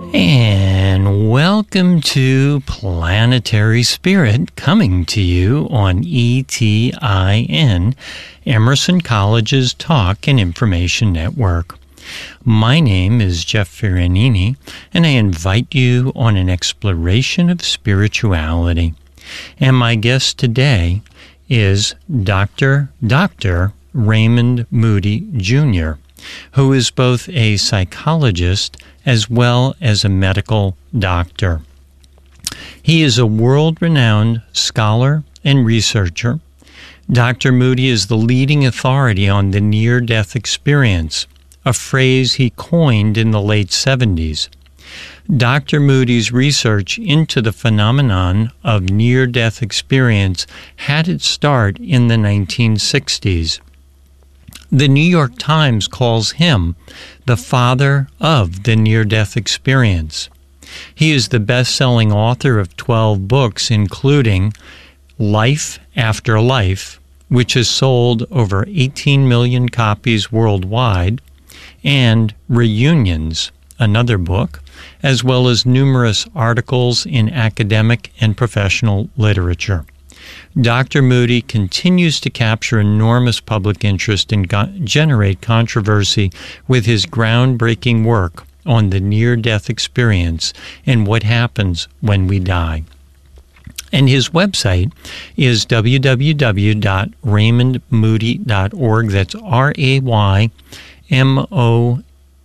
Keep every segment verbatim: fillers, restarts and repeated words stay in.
And welcome to Planetary Spirit, coming to you on E T I N, Emerson College's Talk and Information Network. My name is Jeff Ferranini, and I invite you on an exploration of spirituality. And my guest today is Doctor Doctor Raymond Moody, Junior, who is both a psychologist as well as a medical doctor. He is a world-renowned scholar and researcher. Doctor Moody is the leading authority on the near-death experience, a phrase he coined in the late seventies. Doctor Moody's research into the phenomenon of near-death experience had its start in the nineteen sixties. The New York Times calls him the father of the near-death experience. He is the best-selling author of twelve books, including Life After Life, which has sold over eighteen million copies worldwide, and Reunions, another book, as well as numerous articles in academic and professional literature. Doctor Moody continues to capture enormous public interest and go- generate controversy with his groundbreaking work on the near-death experience and what happens when we die. And his website is w w w dot raymond moody dot org. That's R A Y M O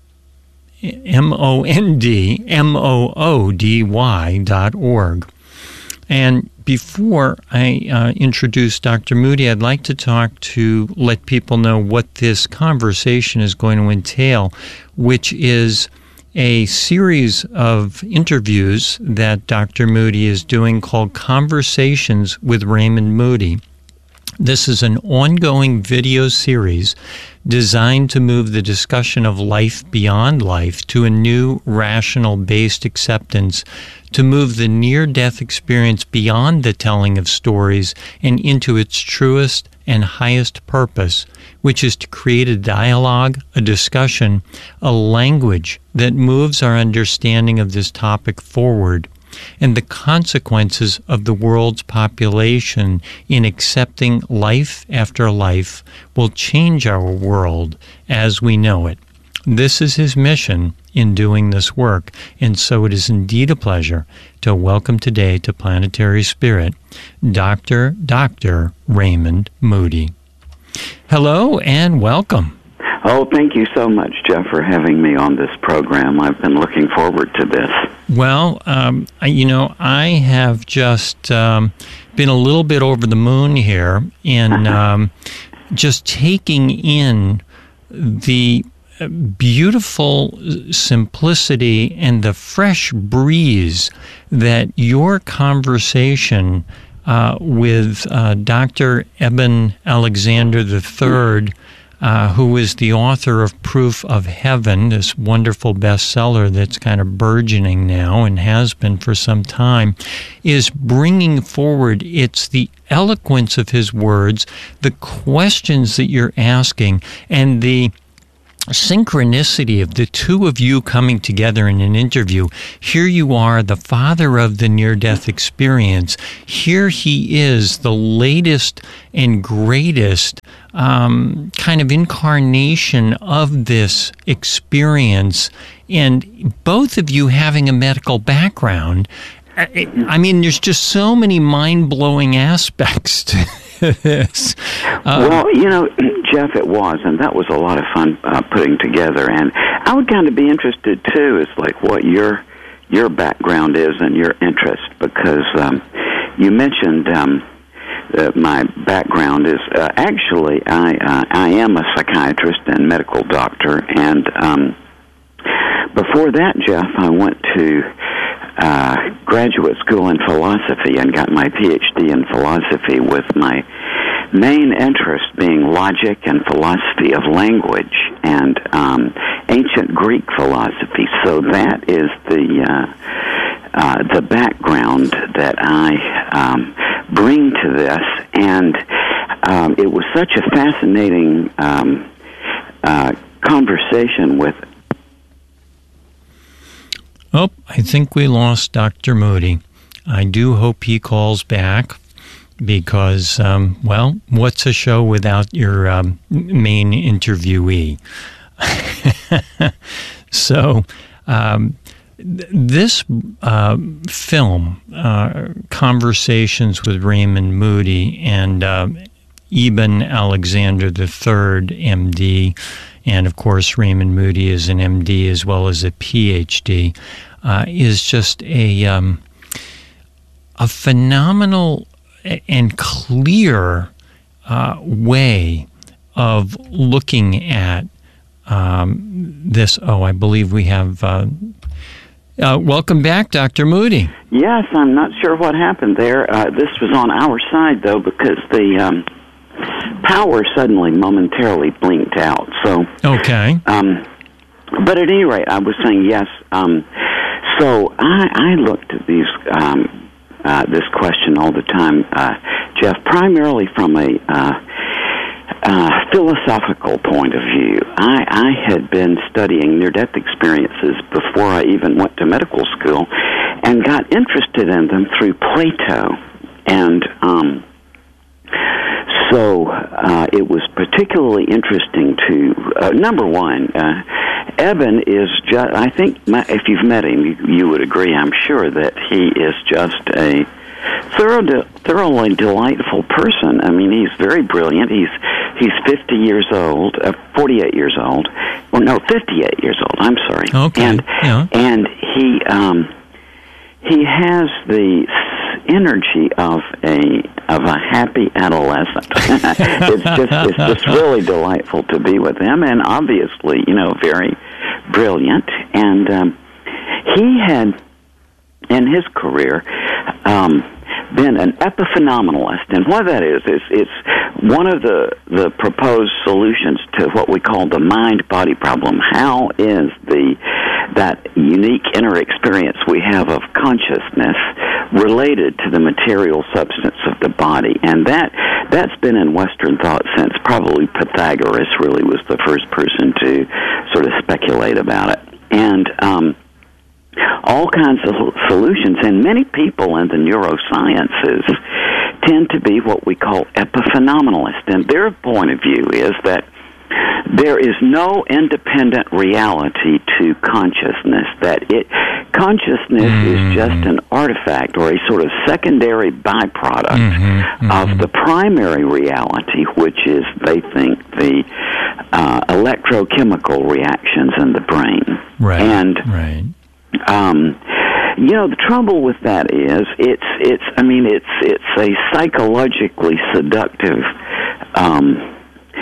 M O N D M O O D Y dot org. And before I uh, introduce Doctor Moody, I'd like to talk to let people know what this conversation is going to entail, which is a series of interviews that Doctor Moody is doing called Conversations with Raymond Moody. This is an ongoing video series designed to move the discussion of life beyond life to a new rational-based acceptance, to move the near-death experience beyond the telling of stories and into its truest and highest purpose, which is to create a dialogue, a discussion, a language that moves our understanding of this topic forward, and the consequences of the world's population in accepting life after life will change our world as we know it. This is his mission in doing this work, and so it is indeed a pleasure to welcome today to Planetary Spirit Doctor Doctor Raymond Moody. Hello and welcome. Oh, thank you so much, Jeff, for having me on this program. I've been looking forward to this. Well, um, I, you know, I have just um, been a little bit over the moon here in um, just taking in the beautiful simplicity and the fresh breeze that your conversation uh, with uh, Doctor Eben Alexander the third, Uh, who is the author of Proof of Heaven, this wonderful bestseller that's kind of burgeoning now and has been for some time, is bringing forward. It's the eloquence of his words, the questions that you're asking, and the synchronicity of the two of you coming together in an interview. Here you are, the father of the near-death experience. Here he is, the latest and greatest um, kind of incarnation of this experience. And both of you having a medical background. I, I mean, there's just so many mind-blowing aspects to this. Um, well, you know, Jeff, it was, and that was a lot of fun uh, putting together. And I would kind of be interested, too, is like what your your background is and your interest, because um, you mentioned um, uh, my background is uh, actually I uh, I am a psychiatrist and medical doctor, and um, before that, Jeff, I went to uh, graduate school in philosophy and got my P H D in philosophy, with my main interest being logic and philosophy of language and um, ancient Greek philosophy. So that is the uh, uh, the background that I um, bring to this, and um, it was such a fascinating um, uh, conversation with. Oh, I think we lost Doctor Moody. I do hope he calls back because, um, well, what's a show without your um, main interviewee? So um, th- this uh, film, uh, Conversations with Raymond Moody and uh, Eben Alexander the third, M D, and of course Raymond Moody is an M D as well as a P H D, uh, is just a um, a phenomenal and clear uh, way of looking at um, this. Oh, I believe we have. Uh, uh, welcome back, Doctor Moody. Yes, I'm not sure what happened there. Uh, this was on our side, though, because the um, power suddenly momentarily blinked out. So okay. Um, but at any rate, I was saying yes. Um, so I, I looked at these um, uh, this question all the time, uh, Jeff, primarily from a uh, uh, philosophical point of view. I, I had been studying near-death experiences before I even went to medical school, and got interested in them through Plato, and um, So uh, it was particularly interesting to, uh, number one, uh, Eben is just, I think my, if you've met him, you, you would agree, I'm sure, that he is just a thorough, thoroughly delightful person. I mean, he's very brilliant. He's he's fifty years old, uh, forty-eight years old. Well, no, fifty-eight years old, I'm sorry. Okay, and, yeah. And he, um, he has the energy of a of a happy adolescent. it's just it's just really delightful to be with him, and obviously, you know, very brilliant. And um, he had, in his career, um, been an epiphenomenalist, and what that is is it's one of the the proposed solutions to what we call the mind-body problem. How is the that unique inner experience we have of consciousness related to the material substance of the body? And that that's been in Western thought since probably Pythagoras really was the first person to sort of speculate about it. And um, all kinds of solutions, and many people in the neurosciences tend to be what we call epiphenomenalist. And their point of view is that there is no independent reality to consciousness, that it consciousness mm-hmm. is just an artifact or a sort of secondary byproduct mm-hmm. Mm-hmm. of the primary reality, which is, they think, the uh, electrochemical reactions in the brain. Right, and, right. Um, you know, the trouble with that is it's, it's, I mean, it's, it's a psychologically seductive, um,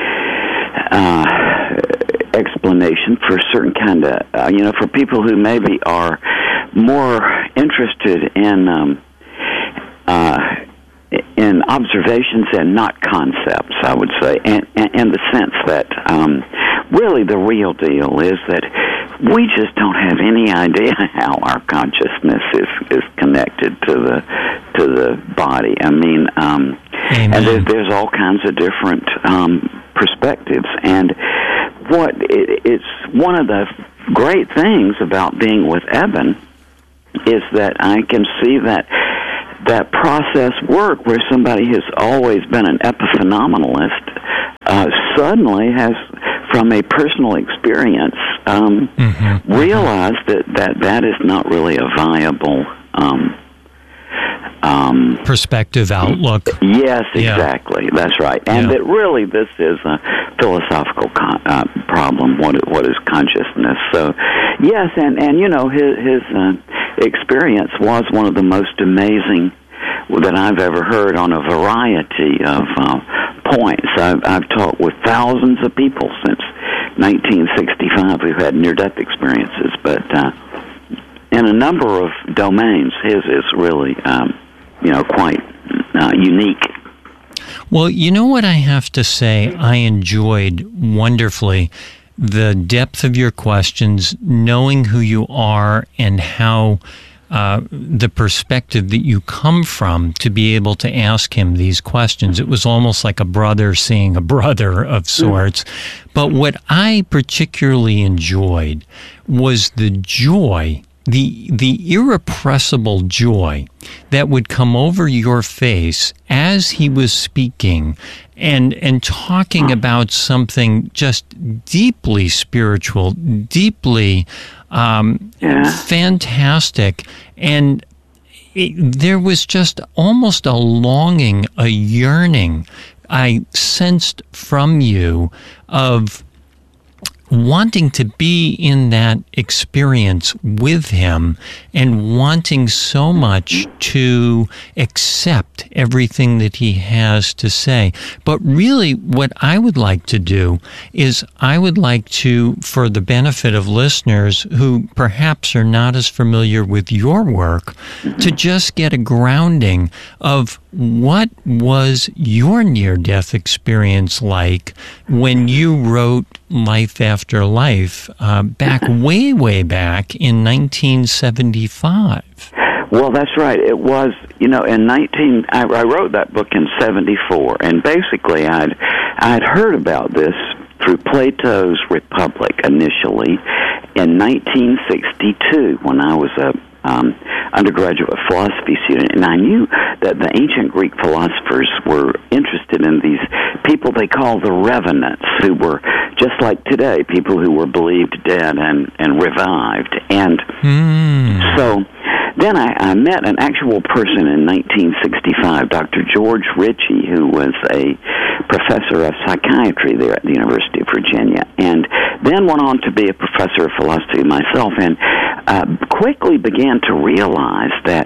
Uh, explanation for a certain kind of, uh, you know, for people who maybe are more interested in um, uh, in observations and not concepts, I would say, and in the sense that um, really the real deal is that we just don't have any idea how our consciousness is, is connected to the to the body. I mean, um, and there, there's all kinds of different um, perspectives, and what it, it's one of the great things about being with Eben is that I can see that that process work where somebody has always been an epiphenomenalist uh, suddenly has, from a personal experience, um, mm-hmm. realized that, that that is not really a viable um, um, perspective, outlook. Yes, exactly. Yeah. That's right. And yeah. that really this is a philosophical con- uh, problem. What is, what is consciousness? So, yes, and, and you know, his, his uh, experience was one of the most amazing that I've ever heard on a variety of uh, points. I've, I've talked with thousands of people since nineteen sixty-five who had near-death experiences, but uh, in a number of domains, his is really, um, you know, quite uh, unique. Well, you know what I have to say? I enjoyed wonderfully the depth of your questions, knowing who you are and how uh, the perspective that you come from to be able to ask him these questions. It was almost like a brother seeing a brother of sorts. Mm. But what I particularly enjoyed was the joy the the irrepressible joy that would come over your face as he was speaking and and talking about something just deeply spiritual, deeply um, yeah. fantastic, and it, there was just almost a longing, a yearning I sensed from you of wanting to be in that experience with him and wanting so much to accept everything that he has to say. But really, what I would like to do is I would like to, for the benefit of listeners who perhaps are not as familiar with your work, to just get a grounding of what was your near-death experience like when you wrote Life After Life uh, back way, way back in nineteen seventy-five. Well, that's right. It was, you know, in nineteen. I, I wrote that book in seventy-four, and basically, I'd I'd heard about this through Plato's Republic initially in nineteen sixty-two when I was a um, undergraduate philosophy student, and I knew that the ancient Greek philosophers were interested in these people they call the revenants, who were just like today, people who were believed dead and, and revived. And mm. so then I, I met an actual person in nineteen sixty-five, Doctor George Ritchie, who was a professor of psychiatry there at the University of Virginia, and then went on to be a professor of philosophy myself, and uh, quickly began to realize that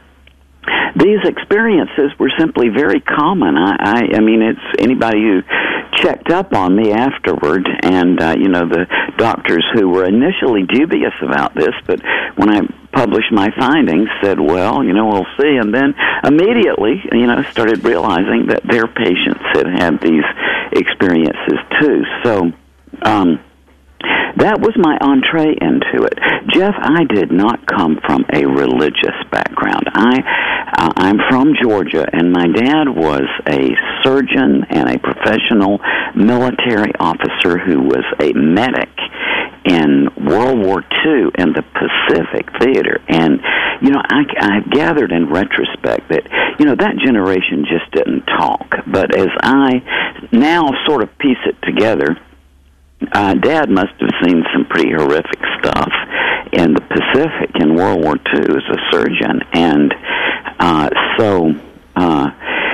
these experiences were simply very common. I, I, I mean, it's anybody who checked up on me afterward, and, uh, you know, the doctors who were initially dubious about this, but when I published my findings, said, well, you know, we'll see, and then immediately, you know, started realizing that their patients had had these experiences too. So, um, that was my entree into it. Jeff, I did not come from a religious background. I, uh, I'm from Georgia, and my dad was a surgeon and a professional military officer who was a medic in World War Two in the Pacific Theater. And, you know, I, I've gathered in retrospect that, you know, that generation just didn't talk. But as I now sort of piece it together, Uh, Dad must have seen some pretty horrific stuff in the Pacific in World War Two as a surgeon, and uh, so uh,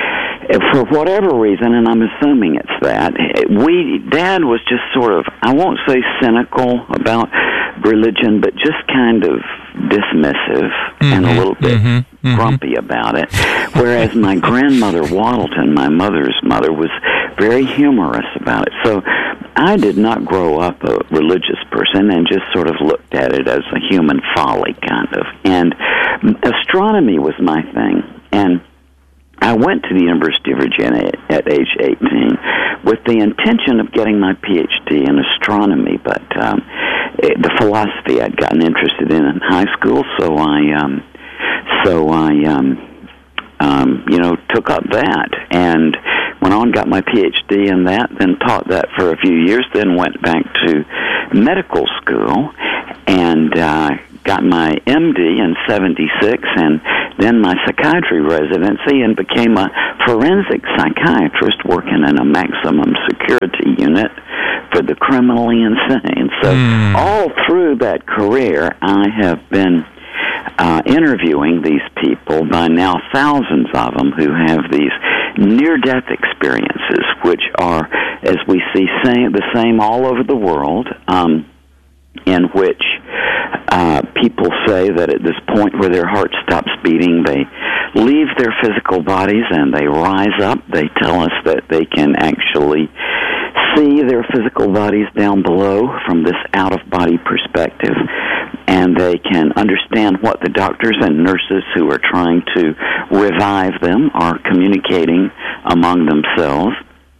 for whatever reason, and I'm assuming it's that, we Dad was just sort of, I won't say cynical about religion, but just kind of dismissive mm-hmm, and a little bit mm-hmm, mm-hmm. grumpy about it, whereas my grandmother Waddleton, my mother's mother, was very humorous about it. So I did not grow up a religious person and just sort of looked at it as a human folly, kind of. And astronomy was my thing. And I went to the University of Virginia at age eighteen with the intention of getting my P H D in astronomy, but um, it, the philosophy I'd gotten interested in in high school, so I, um, so I, um, um, you know, took up that and went on, got my P H D in that, then taught that for a few years, then went back to medical school and uh, got my M D in seventy-six and then my psychiatry residency and became a forensic psychiatrist working in a maximum security unit for the criminally insane. So mm. all through that career, I have been uh, interviewing these people, by now thousands of them, who have these near-death experiences, which are, as we see, same, the same all over the world, um, in which uh, people say that at this point where their heart stops beating, they leave their physical bodies and they rise up. They tell us that they can actually see their physical bodies down below from this out-of-body perspective, and they can understand what the doctors and nurses who are trying to revive them are communicating among themselves.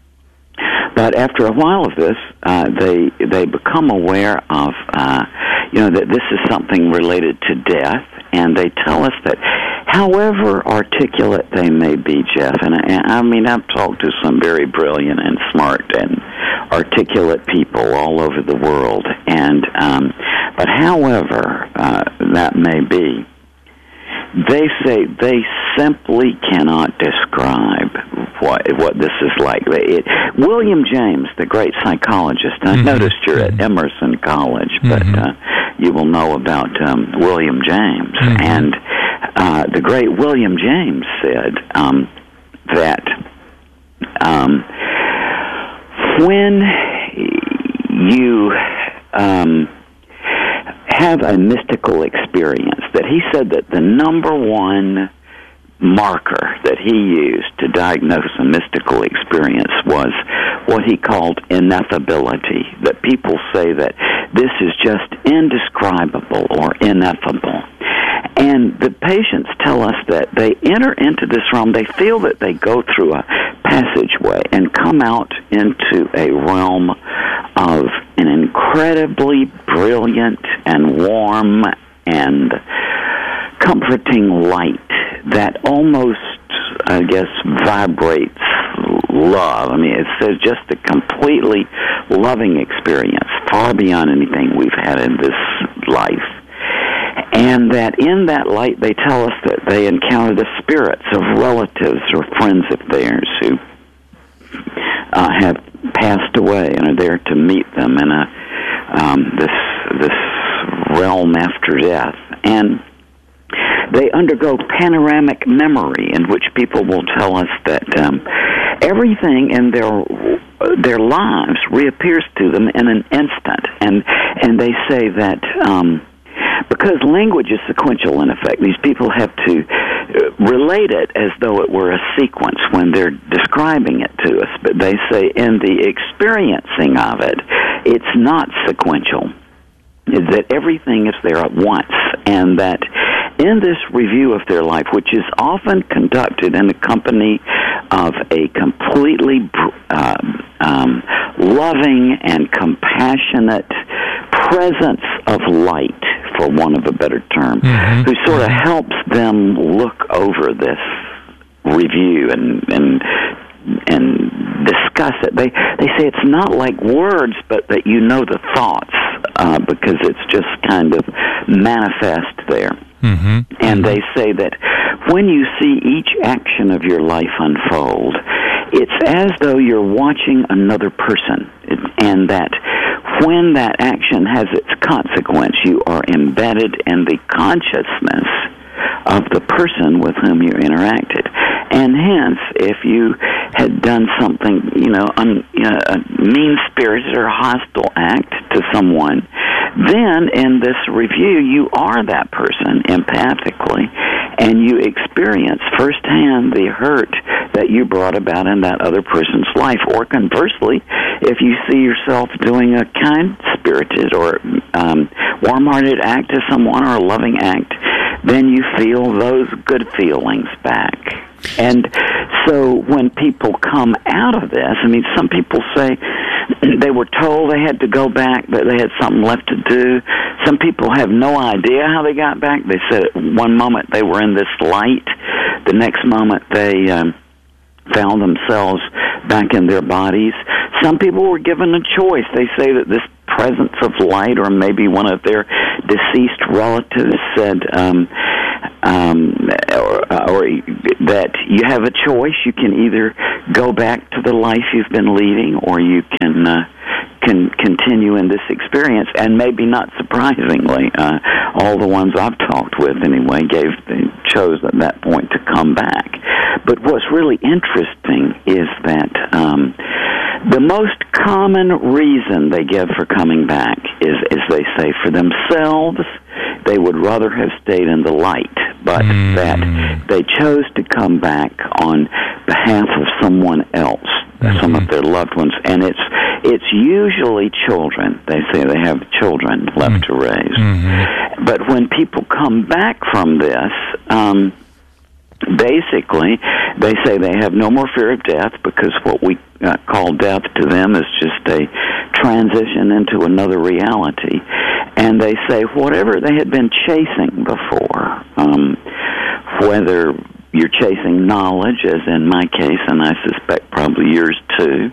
But after a while of this, uh, they they become aware of, uh, you know, that this is something related to death, and they tell us that, however articulate they may be, Jeff, and I, and I mean, I've talked to some very brilliant and smart and articulate people all over the world, and um, but however uh, that may be, they say they simply cannot describe what what this is like. It, William James, the great psychologist, I mm-hmm. noticed you're at Emerson College, but mm-hmm. uh, you will know about um, William James. Mm-hmm. And uh, the great William James said um, that um, when you um, have a mystical experience, that he said that the number one marker that he used to diagnose a mystical experience was what he called ineffability, that people say that this is just indescribable or ineffable. And the patients tell us that they enter into this realm, they feel that they go through a passageway and come out into a realm of an incredibly brilliant and warm and comforting light that almost, I guess, vibrates love. I mean, it says just a completely loving experience, far beyond anything we've had in this life. And that in that light, they tell us that they encounter the spirits of relatives or friends of theirs who uh, have passed away and are there to meet them in a um, this this realm after death. And they undergo panoramic memory, in which people will tell us that um, everything in their their lives reappears to them in an instant, and and they say that um, because language is sequential in effect, these people have to relate it as though it were a sequence when they're describing it to us. But they say in the experiencing of it, it's not sequential. That everything is there at once, and that in this review of their life, which is often conducted in the company of a completely uh, um, loving and compassionate presence of light, for want of a better term, mm-hmm. who sort of helps them look over this review and and and discuss it. They they say it's not like words, but that you know the thoughts uh, because it's just kind of manifest there. Mm-hmm. And they say that when you see each action of your life unfold, it's as though you're watching another person, it, and that when that action has its consequence, you are embedded in the consciousness of the person with whom you interacted. And hence, if you had done something, you know, un, uh, a mean-spirited or hostile act to someone, then in this review, you are that person empathically, and you experience firsthand the hurt that you brought about in that other person's life. Or conversely, if you see yourself doing a kind-spirited or um, warm-hearted act to someone or a loving act, then you feel those good feelings back. And so when people come out of this, I mean, some people say they were told they had to go back, but they had something left to do. Some people have no idea how they got back. They said one moment they were in this light. The next moment they um, found themselves back in their bodies. Some people were given a choice. They say that this presence of light, or maybe one of their deceased relatives said, um, um, or, or that you have a choice. You can either go back to the life you've been leading, or you can uh, can continue in this experience. And maybe not surprisingly, uh, all the ones I've talked with anyway gave they chose at that point to come back. But what's really interesting is that um, the most common reason they give for coming back is, as they say, for themselves, they would rather have stayed in the light, but mm. that they chose to come back on behalf of someone else, mm-hmm. some of their loved ones, and it's it's usually children. They say they have children left mm. to raise. Mm-hmm. But when people come back from this, um, basically, they say they have no more fear of death, because what we uh, call death to them is just a transition into another reality. And they say whatever they had been chasing before, um, whether you're chasing knowledge, as in my case, and I suspect probably yours too,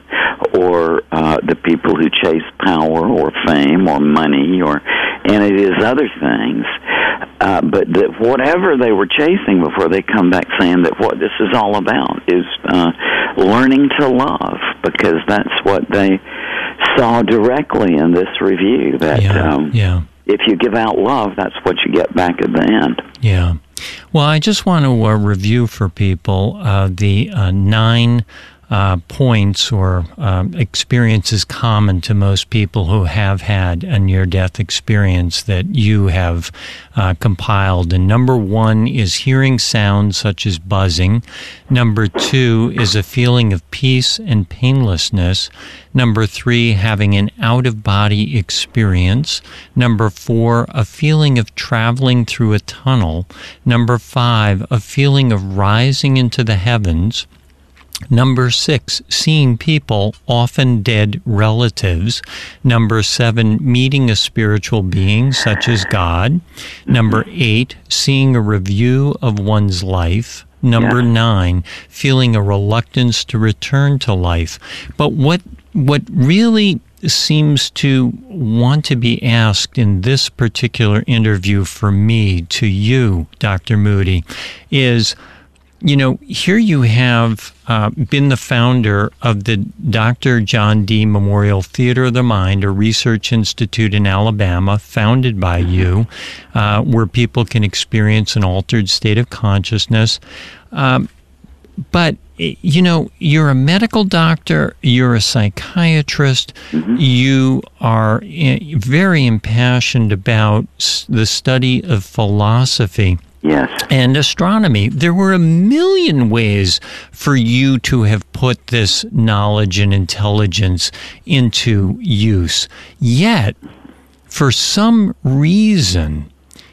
or uh, the people who chase power or fame or money, or and it is other things. Uh, but that whatever they were chasing before, they come back saying that what this is all about is uh, learning to love, because that's what they saw directly in this review. That yeah, um, yeah. if you give out love, that's what you get back at the end. Yeah. Well, I just want to uh, review for people uh, the uh, nine uh, points or uh, experiences common to most people who have had a near-death experience that you have uh, compiled. And number one is hearing sounds such as buzzing. Number two is a feeling of peace and painlessness. Number three, having an out-of-body experience. Number four, a feeling of traveling through a tunnel. Number five, a feeling of rising into the heavens. Number six, seeing people, often dead relatives. Number seven, meeting a spiritual being such as God. Number eight, seeing a review of one's life. Number yeah. nine, feeling a reluctance to return to life. But what what really seems to want to be asked in this particular interview for me to you, Doctor Moody, is, you know, here you have uh, been the founder of the Doctor John D. Memorial Theater of the Mind, a research institute in Alabama, founded by you, uh, where people can experience an altered state of consciousness. Um, but, you know, you're a medical doctor, you're a psychiatrist, mm-hmm. you are very impassioned about the study of philosophy. Yes. And astronomy. There were a million ways for you to have put this knowledge and intelligence into use. Yet, for some reason,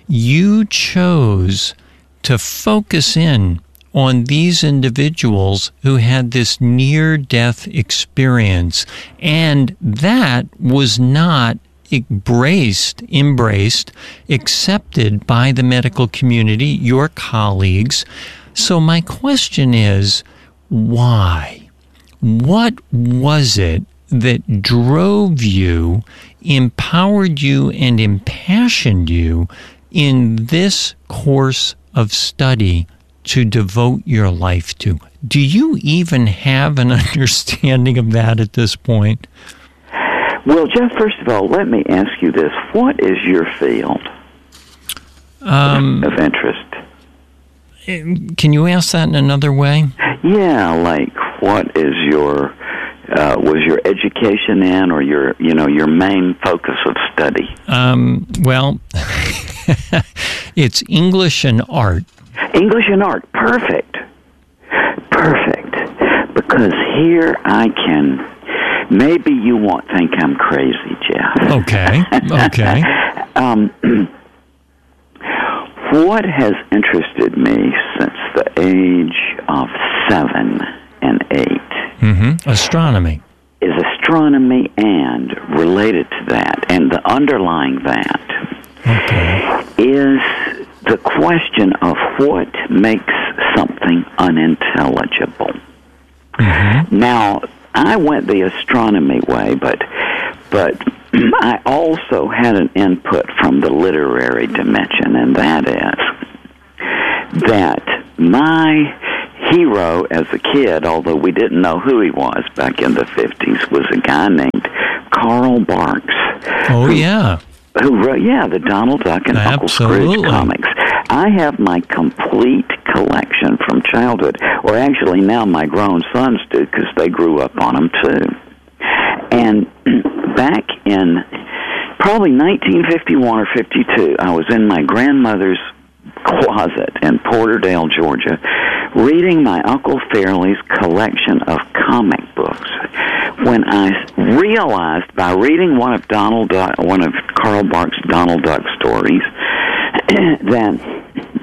you chose to focus in on these individuals who had this near-death experience, and that was not embraced, embraced, accepted by the medical community, your colleagues. So my question is, why? What was it that drove you, empowered you, and impassioned you in this course of study to devote your life to? Do you even have an understanding of that at this point? Well, Jeff, first of all, let me ask you this. What is your field um, of interest? Can you ask that in another way? Yeah, like what is your, uh, was your education in, or your, you know, your main focus of study? Um, well, it's English and art. English and art, perfect. Perfect. Because here I can... Maybe you won't think I'm crazy, Jeff. Okay, okay. um, what has interested me since the age of seven and eight mm-hmm. astronomy. Is astronomy, and related to that, and the underlying that, okay. is the question of what makes something unintelligible. Mm-hmm. Now, I went the astronomy way, but but I also had an input from the literary dimension, and that is that my hero as a kid, although we didn't know who he was back in the fifties, was a guy named Carl Barks. Oh, who, yeah. Who wrote, yeah, the Donald Duck and Absolutely. Uncle Scrooge comics. I have my complete collection from childhood, or actually now my grown sons do, because they grew up on them too. And back in probably nineteen fifty-one or fifty-two, I was in my grandmother's closet in Porterdale, Georgia, reading my Uncle Fairley's collection of comic books, when I realized by reading one of Donald Duck, one of Carl Barks' Donald Duck stories, that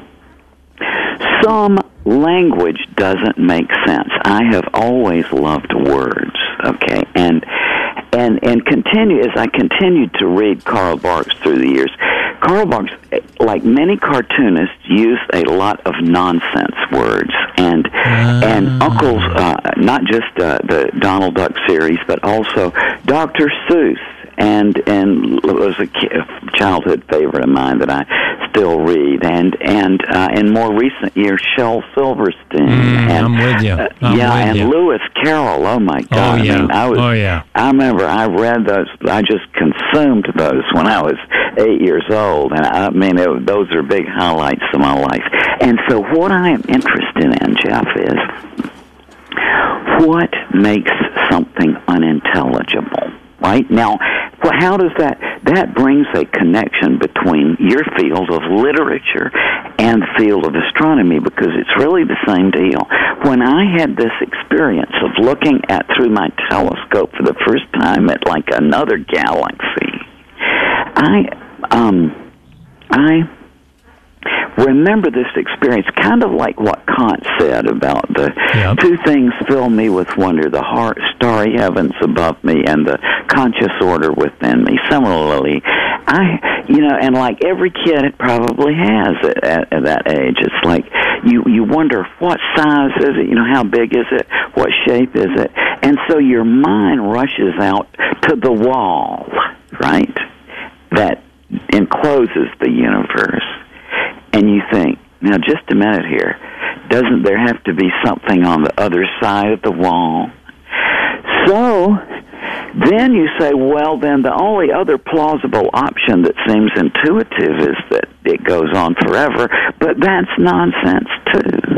some language doesn't make sense. I have always loved words, okay, and and and continue as I continued to read Carl Barks through the years. Carl Barks like many cartoonists, use a lot of nonsense words, and uh. and Uncle's uh, not just uh, the Donald Duck series, but also Doctor Seuss. And and it was a childhood favorite of mine that I still read, and and uh, in more recent years, Shel Silverstein. Mm, and, I'm with you. I'm uh, yeah, with and you. Lewis Carroll. Oh my God! Oh yeah. I mean, I was. Oh yeah. I remember I read those. I just consumed those when I was eight years old, and I mean it, those are big highlights of my life. And so, what I am interested in, Jeff, is what makes something unintelligible. Right? Now, how does that, that brings a connection between your field of literature and the field of astronomy, because it's really the same deal. When I had this experience of looking at, through my telescope for the first time at like another galaxy, I, um, I remember this experience kind of like what Kant said about the yep. two things fill me with wonder, the heart, starry heavens above me and the conscious order within me. Similarly, I, you know, and like every kid it probably has at, at, at that age, it's like you, you wonder what size is it, you know, how big is it, what shape is it, and so your mind rushes out to the wall, right, that encloses the universe. And you think, now just a minute here, doesn't there have to be something on the other side of the wall? So then you say, well, then the only other plausible option that seems intuitive is that it goes on forever, but that's nonsense too.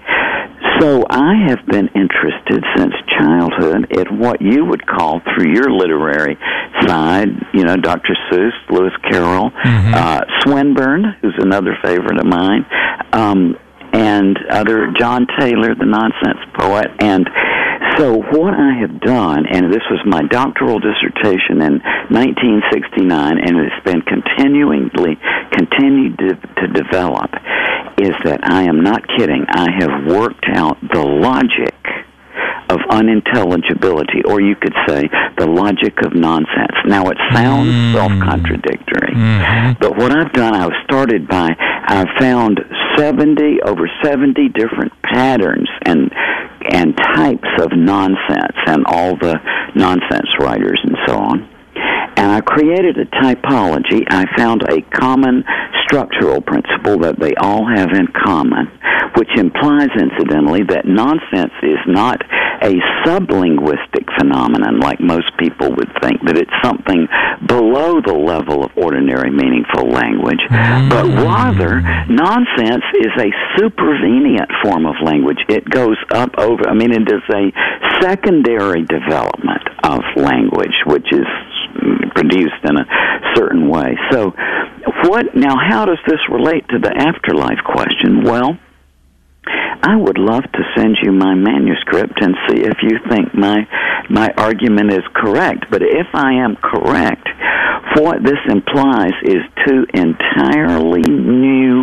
So I have been interested since childhood in what you would call, through your literary side, you know, Doctor Seuss, Lewis Carroll, mm-hmm. uh, Swinburne, who's another favorite of mine, um, and other John Taylor, the nonsense poet. And so what I have done, and this was my doctoral dissertation in nineteen sixty-nine, and it's been continually continued to, to develop, is that I am not kidding. I have worked out the logic of unintelligibility, or you could say the logic of nonsense. Now, it sounds mm. self-contradictory, mm-hmm. but what I've done, I've started by, I've found seventy, over seventy different patterns and and types of nonsense and all the nonsense writers and so on. And I created a typology. I found a common structural principle that they all have in common, which implies, incidentally, that nonsense is not a sublinguistic phenomenon like most people would think, that it's something below the level of ordinary meaningful language, mm-hmm. but rather nonsense is a supervenient form of language. It goes up over, I mean, it is a secondary development of language, which is produced in a certain way. So, what now, how does this relate to the afterlife question? Well, I would love to send you my manuscript and see if you think my my argument is correct. But if I am correct, what this implies is two entirely new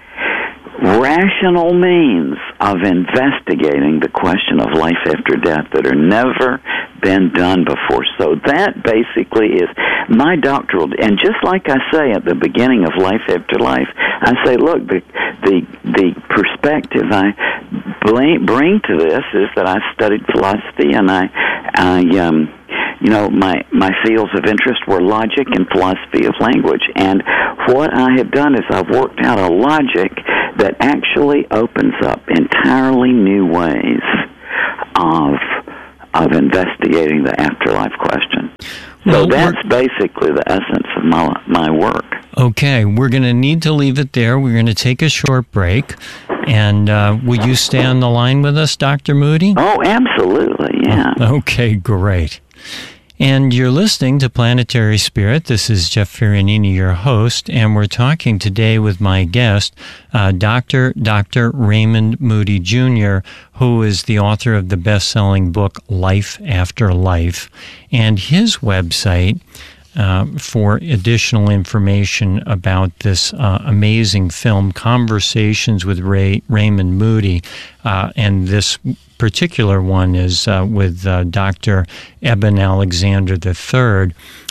rational means of investigating the question of life after death that are never been done before. So that basically is my doctoral, and just like I say at the beginning of Life After Life, I say, look, the the the perspective I bring to this is that I studied philosophy, and I I um you know, my, my fields of interest were logic and philosophy of language. And what I have done is I've worked out a logic that actually opens up entirely new ways of of investigating the afterlife question. So well, that's basically the essence of my my work. Okay, we're going to need to leave it there. We're going to take a short break. And uh, will you stay on the line with us, Doctor Moody? Oh, absolutely, yeah. Okay, great. And you're listening to Planetary Spirit. This is Jeff Ferranini, your host, and we're talking today with my guest, uh, Doctor Doctor Raymond Moody Junior, who is the author of the best-selling book Life After Life. And his website, uh, for additional information about this uh, amazing film, Conversations with Ray, Raymond Moody, uh, and this particular one is uh, with uh, Doctor Eben Alexander the third.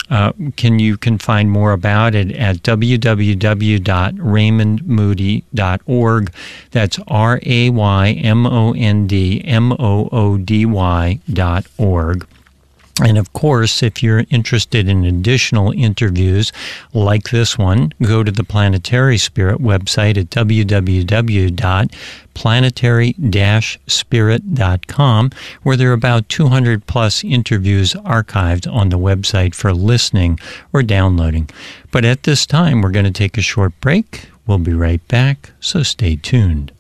Uh, can you can find more about it at w w w dot raymond moody dot org. That's R A Y M O N D M O O D Y dot org. And of course, if you're interested in additional interviews like this one, go to the Planetary Spirit website at w w w dot planetary dash spirit dot com, where there are about two hundred plus interviews archived on the website for listening or downloading. But at this time, we're going to take a short break. We'll be right back, so stay tuned.